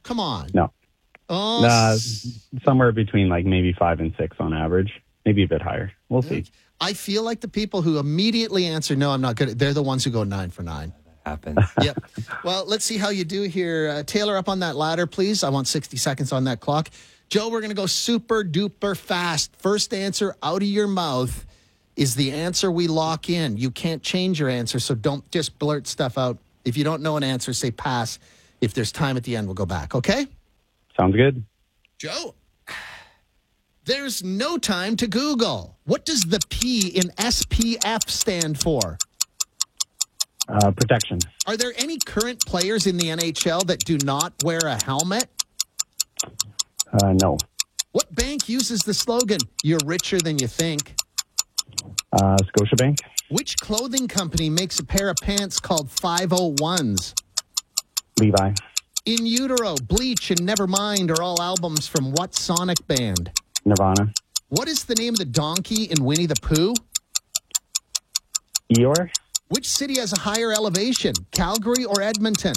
Come on. No. Oh, Somewhere between like maybe 5 and 6 on average. Maybe a bit higher. We'll see. I feel like the people who immediately answer, no, I'm not good. They're the ones who go 9 for 9. Happens. Yep. Well, let's see how you do here. Taylor, up on that ladder, please. I want 60 seconds on that clock. Joe, we're going to go super duper fast. First answer out of your mouth is the answer we lock in. You can't change your answer, so don't just blurt stuff out. If you don't know an answer, say pass. If there's time at the end, we'll go back, okay? Sounds good. Joe, there's no time to Google. What does the P in SPF stand for? Protection. Are there any current players in the NHL that do not wear a helmet? No. What bank uses the slogan, "You're richer than you think"? Scotiabank. Which clothing company makes a pair of pants called 501s? Levi. In Utero, Bleach, and Nevermind are all albums from what Sonic band? Nirvana. What is the name of the donkey in Winnie the Pooh? Eeyore. Which city has a higher elevation, Calgary or Edmonton?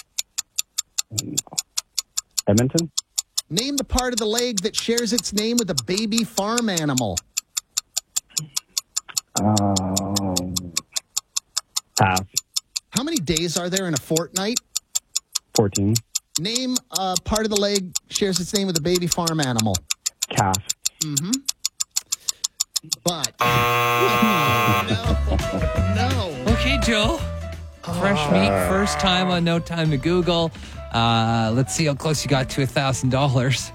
Edmonton. Name the part of the leg that shares its name with a baby farm animal. Pass. How many days are there in a fortnight? 14. Name a part of the leg shares its name with a baby farm animal. Calf. But no. Okay, Joe. Fresh meat, first time on No Time to Google. Let's see how close you got to $1,000.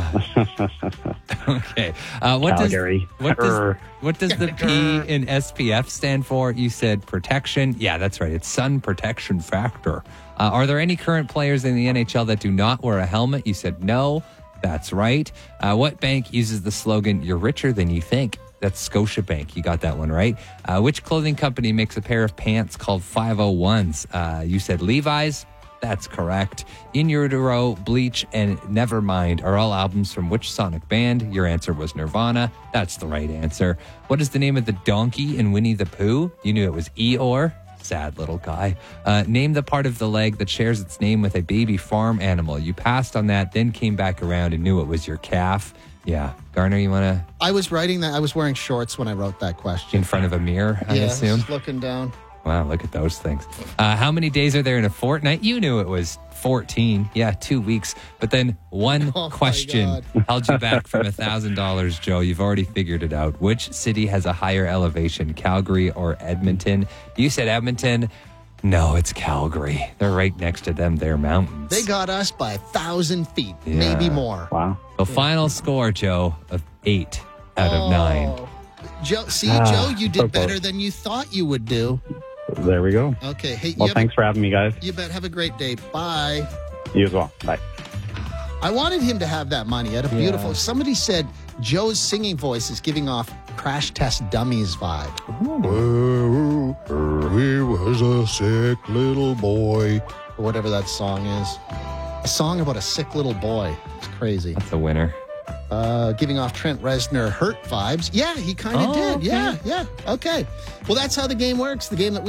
Okay. Calgary. What does the P in SPF stand for? You said protection. Yeah, that's right. It's sun protection factor. Are there any current players in the NHL that do not wear a helmet? You said no. That's right. What bank uses the slogan, "You're richer than you think"? That's Scotiabank. You got that one right. Which clothing company makes a pair of pants called 501s? You said Levi's. That's correct. In Utero, Bleach, and Nevermind are all albums from which Sonic band? Your answer was Nirvana. That's the right answer. What is the name of the donkey in Winnie the Pooh? You knew it was Eeyore. Sad little guy. Name the part of the leg that shares its name with a baby farm animal. You passed on that, then came back around and knew it was your calf. Yeah. Garner, you want to? I was writing that. I was wearing shorts when I wrote that question. In front of a mirror, I assume? Just looking down. Wow, look at those things. How many days are there in a fortnight? You knew it was 14. Yeah, 2 weeks. But then one question held you back from $1,000, Joe. You've already figured it out. Which city has a higher elevation, Calgary or Edmonton? You said Edmonton. No, it's Calgary. They're right next to them. They're mountains. They got us by 1,000 feet, maybe more. Wow. The final score, Joe, of 8 out of 9. Joe, Joe, you did better than you thought you would do. There we go. Okay. Hey, Well, thanks for having me, guys. You bet. Have a great day. Bye. You as well. Bye. I wanted him to have that money. He had a beautiful. Somebody said Joe's singing voice is giving off Crash Test Dummies vibe. He was a sick little boy. Or whatever that song is. A song about a sick little boy. It's crazy. That's a winner. Giving off Trent Reznor hurt vibes. Yeah, he kind of did. Okay. Yeah. Okay. Well, that's how the game works. The game that